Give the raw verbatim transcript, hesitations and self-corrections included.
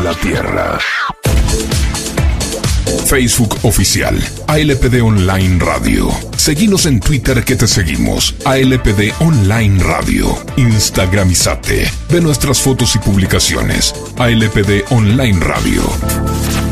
la tierra. Facebook oficial, A L P D Online Radio. Seguinos en Twitter que te seguimos, A L P D Online Radio. Instagramizate. Ve nuestras fotos y publicaciones, A L P D Online Radio.